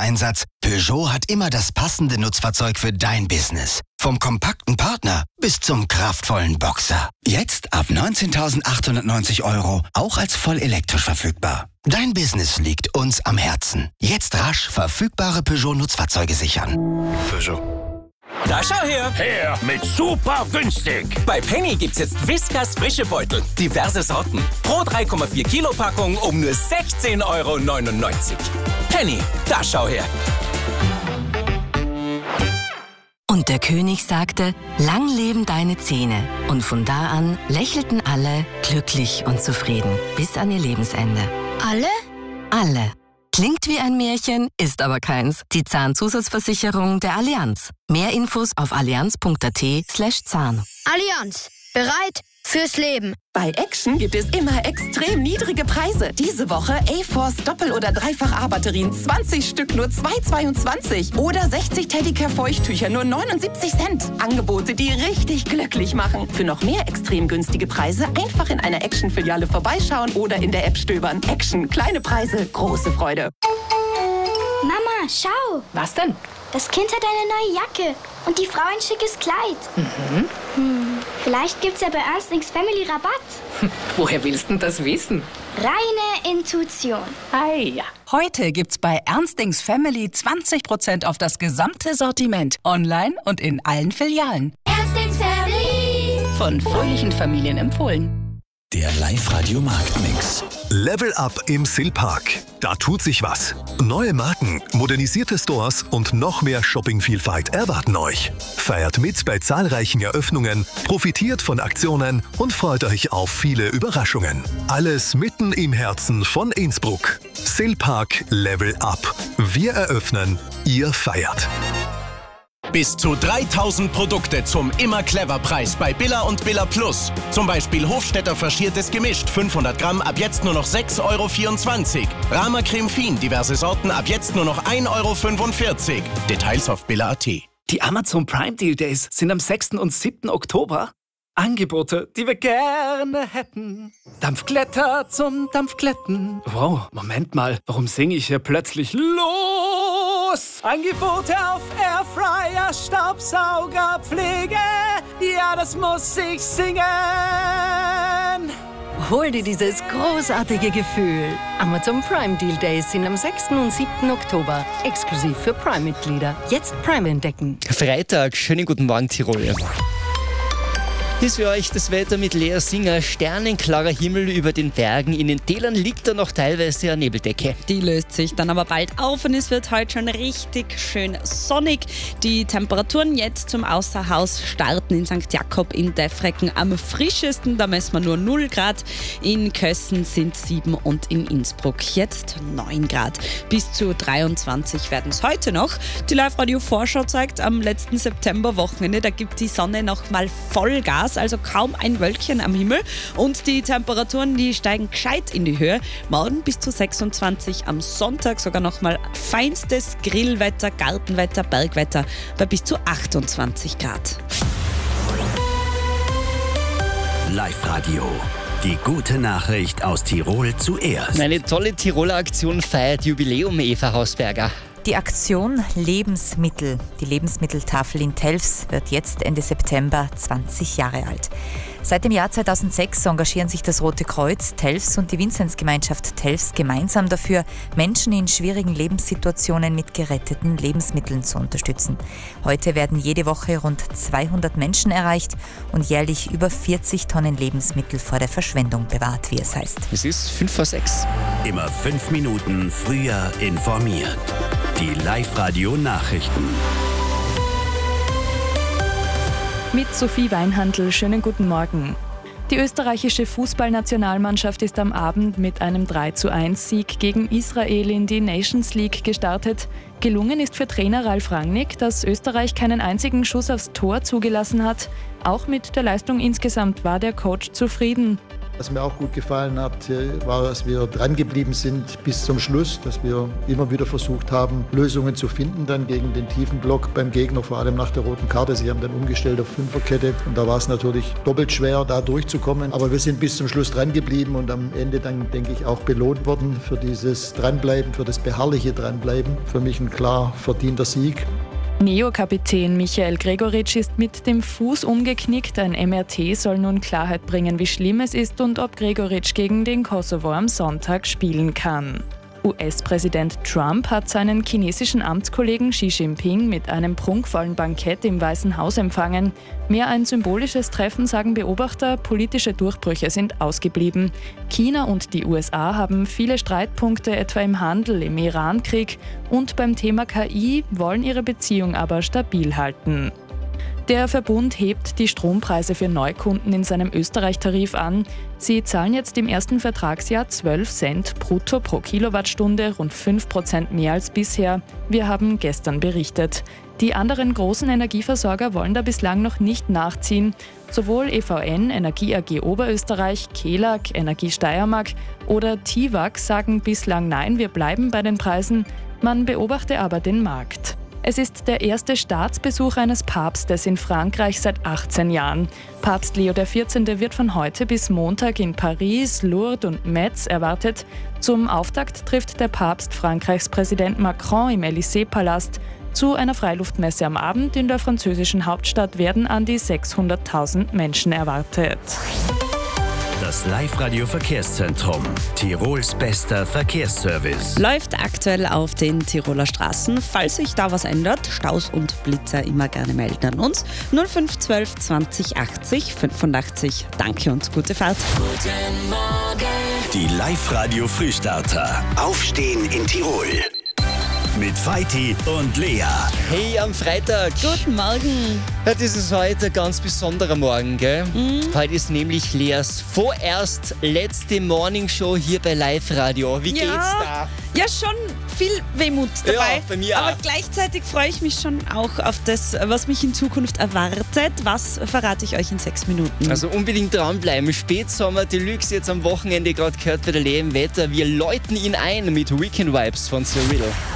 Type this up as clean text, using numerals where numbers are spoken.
Einsatz, Peugeot hat immer das passende Nutzfahrzeug für dein Business. Vom kompakten Partner bis zum kraftvollen Boxer. Jetzt ab 19.890 €, auch als voll elektrisch verfügbar. Dein Business liegt uns am Herzen. Jetzt rasch verfügbare Peugeot-Nutzfahrzeuge sichern. Peugeot. Da schau her! Her mit super günstig! Bei Penny gibt's jetzt Whiskas frische Beutel. Diverse Sorten. Pro 3,4 Kilo Packung um nur 16,99 €. Penny, da schau her! Und der König sagte, lang leben deine Zähne. Und von da an lächelten alle glücklich und zufrieden. Bis an ihr Lebensende. Alle? Alle. Klingt wie ein Märchen, ist aber keins. Die Zahnzusatzversicherung der Allianz. Mehr Infos auf allianz.at/Zahn. Allianz. Bereit fürs Leben. Bei Action gibt es immer extrem niedrige Preise. Diese Woche A-Force Doppel- oder Dreifach-A-Batterien 20 Stück nur 2,22 oder 60 Teddicare-Feuchttücher nur 79 Cent. Angebote, die richtig glücklich machen. Für noch mehr extrem günstige Preise einfach in einer Action-Filiale vorbeischauen oder in der App stöbern. Action, kleine Preise, große Freude. Mama, schau. Was denn? Das Kind hat eine neue Jacke und die Frau ein schickes Kleid. Vielleicht gibt's ja bei Ernst & Family Rabatt. Woher willst du das wissen? Reine Intuition. Ei, ja. Heute gibt's bei Ernst & Family 20% auf das gesamte Sortiment. Online und in allen Filialen. Ernst & Family. Von fröhlichen Familien empfohlen. Der Live-Radio-Marktmix. Level Up im Silpark. Da tut sich was. Neue Marken, modernisierte Stores und noch mehr Shoppingvielfalt erwarten euch. Feiert mit bei zahlreichen Eröffnungen, profitiert von Aktionen und freut euch auf viele Überraschungen. Alles mitten im Herzen von Innsbruck. Silpark Level Up. Wir eröffnen, ihr feiert. Bis zu 3.000 Produkte zum Immer-Clever-Preis bei Billa und Billa Plus. Zum Beispiel Hofstetter faschiertes Gemischt, 500 Gramm, ab jetzt nur noch 6,24 €. Rama Creme Fien, diverse Sorten, ab jetzt nur noch 1,45 €. Details auf billa.at. Die Amazon Prime Deal Days sind am 6. und 7. Oktober. Angebote, die wir gerne hätten. Dampfglätter zum Dampfglätten. Wow, Moment mal, warum singe ich hier plötzlich los? Angebote auf Airfryer, Staubsauger, Pflege. Ja, das muss ich singen. Hol dir dieses großartige Gefühl. Amazon Prime Deal Days sind am 6. und 7. Oktober. Exklusiv für Prime-Mitglieder. Jetzt Prime entdecken. Freitag, schönen guten Morgen Tirol. Ist für euch das Wetter mit Lea Singer, sternenklarer Himmel über den Bergen. In den Tälern liegt da noch teilweise eine Nebeldecke. Die löst sich dann aber bald auf und es wird heute schon richtig schön sonnig. Die Temperaturen jetzt zum Außerhaus starten in St. Jakob in Defrecken am frischesten. Da messen wir nur 0 Grad. In Kössen sind 7 und in Innsbruck jetzt 9 Grad. Bis zu 23 werden es heute noch. Die Live-Radio-Vorschau zeigt, am letzten Septemberwochenende, da gibt die Sonne noch mal Vollgas. Also kaum ein Wölkchen am Himmel und die Temperaturen, die steigen gescheit in die Höhe. Morgen bis zu 26, am Sonntag sogar nochmal feinstes Grillwetter, Gartenwetter, Bergwetter bei bis zu 28 Grad. Live-Radio. Die gute Nachricht aus Tirol zuerst. Eine tolle Tiroler Aktion feiert Jubiläum, Eva Hausberger. Die Aktion Lebensmittel, die Lebensmitteltafel in Telfs, wird jetzt Ende September 20 Jahre alt. Seit dem Jahr 2006 engagieren sich das Rote Kreuz, Telfs und die Vinzenzgemeinschaft Telfs gemeinsam dafür, Menschen in schwierigen Lebenssituationen mit geretteten Lebensmitteln zu unterstützen. Heute werden jede Woche rund 200 Menschen erreicht und jährlich über 40 Tonnen Lebensmittel vor der Verschwendung bewahrt, wie es heißt. Es ist 5:06. Immer 5 Minuten früher informiert. Die Live-Radio-Nachrichten. Mit Sophie Weinhandl, schönen guten Morgen. Die österreichische Fußballnationalmannschaft ist am Abend mit einem 3:1-Sieg gegen Israel in die Nations League gestartet. Gelungen ist für Trainer Ralf Rangnick, dass Österreich keinen einzigen Schuss aufs Tor zugelassen hat. Auch mit der Leistung insgesamt war der Coach zufrieden. Was mir auch gut gefallen hat, war, dass wir dran geblieben sind bis zum Schluss, dass wir immer wieder versucht haben, Lösungen zu finden, dann gegen den tiefen Block beim Gegner, vor allem nach der roten Karte. Sie haben dann umgestellt auf Fünferkette und da war es natürlich doppelt schwer, da durchzukommen. Aber wir sind bis zum Schluss dran geblieben und am Ende dann, denke ich, auch belohnt worden für dieses Dranbleiben, für das beharrliche Dranbleiben. Für mich ein klar verdienter Sieg. Neo-Kapitän Michael Gregoritsch ist mit dem Fuß umgeknickt. Ein MRT soll nun Klarheit bringen, wie schlimm es ist und ob Gregoritsch gegen den Kosovo am Sonntag spielen kann. US-Präsident Trump hat seinen chinesischen Amtskollegen Xi Jinping mit einem prunkvollen Bankett im Weißen Haus empfangen. Mehr ein symbolisches Treffen, sagen Beobachter, politische Durchbrüche sind ausgeblieben. China und die USA haben viele Streitpunkte, etwa im Handel, im Iran-Krieg und beim Thema KI, wollen ihre Beziehung aber stabil halten. Der Verbund hebt die Strompreise für Neukunden in seinem Österreich-Tarif an. Sie zahlen jetzt im ersten Vertragsjahr 12 Cent brutto pro Kilowattstunde, rund 5% mehr als bisher. Wir haben gestern berichtet. Die anderen großen Energieversorger wollen da bislang noch nicht nachziehen. Sowohl EVN, Energie AG Oberösterreich, KELAG, Energie Steiermark oder TIWAG sagen bislang nein, wir bleiben bei den Preisen. Man beobachte aber den Markt. Es ist der erste Staatsbesuch eines Papstes in Frankreich seit 18 Jahren. Papst Leo XIV. Wird von heute bis Montag in Paris, Lourdes und Metz erwartet. Zum Auftakt trifft der Papst Frankreichs Präsident Macron im Élysée-Palast. Zu einer Freiluftmesse am Abend in der französischen Hauptstadt werden an die 600.000 Menschen erwartet. Das Live-Radio-Verkehrszentrum. Tirols bester Verkehrsservice. Läuft aktuell auf den Tiroler Straßen. Falls sich da was ändert, Staus und Blitzer immer gerne melden an uns. 0512 20 80 85. Danke und gute Fahrt. Guten Morgen. Die Live-Radio-Frühstarter. Aufstehen in Tirol. Mit Feiti und Lea. Hey, am Freitag. Guten Morgen. Ja, das ist heute ein ganz besonderer Morgen, gell? Heute ist nämlich Leas vorerst letzte Morningshow hier bei Live Radio. Wie geht's da? Ja, schon viel Wehmut dabei. Ja, bei mir aber auch. Gleichzeitig freue ich mich schon auch auf das, was mich in Zukunft erwartet. Was verrate ich euch in 6 Minuten? Also unbedingt dranbleiben. Spätsommer Deluxe jetzt am Wochenende gerade gehört bei der Lea im Wetter. Wir läuten ihn ein mit Weekend Vibes von Cyril.